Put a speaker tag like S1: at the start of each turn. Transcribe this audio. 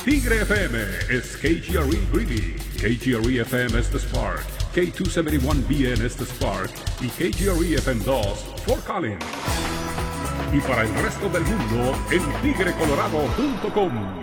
S1: Tigre FM is KGRE Greeley, KGRE FM es The Spark, K271BN es The Spark y KGRE FM 2 Fort Collins. Y para el resto del mundo en tigrecolorado.com.